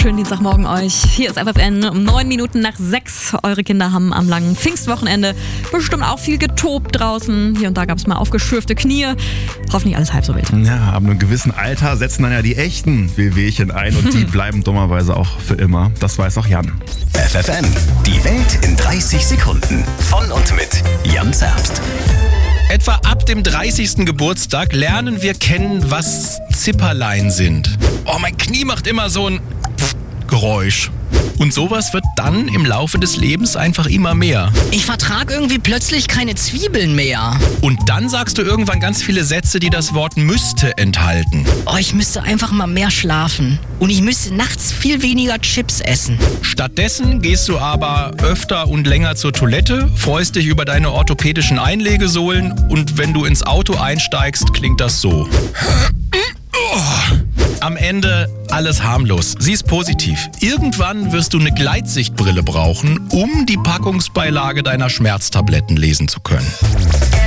schönen Dienstagmorgen euch. Hier ist FFN um 9 Minuten nach 6. Eure Kinder haben am langen Pfingstwochenende bestimmt auch viel getobt draußen. Hier und da gab es mal aufgeschürfte Knie. Hoffentlich alles halb so wild. Ja, ab einem gewissen Alter setzen dann ja die echten Wehwehchen ein und die bleiben dummerweise auch für immer. Das weiß auch Jan. FFN, die Welt in 30 Sekunden. Von und mit Jan Zerbst. Etwa ab dem 30. Geburtstag lernen wir kennen, was Zipperlein sind. Oh, mein Knie macht immer so ein Geräusch. Und sowas wird dann im Laufe des Lebens einfach immer mehr. Ich vertrag irgendwie plötzlich keine Zwiebeln mehr. Und dann sagst du irgendwann ganz viele Sätze, die das Wort müsste enthalten. Oh, ich müsste einfach mal mehr schlafen. Und ich müsste nachts viel weniger Chips essen. Stattdessen gehst du aber öfter und länger zur Toilette, freust dich über deine orthopädischen Einlegesohlen und wenn du ins Auto einsteigst, klingt das so. Am Ende alles harmlos. Sie ist positiv. Irgendwann wirst du eine Gleitsichtbrille brauchen, um die Packungsbeilage deiner Schmerztabletten lesen zu können.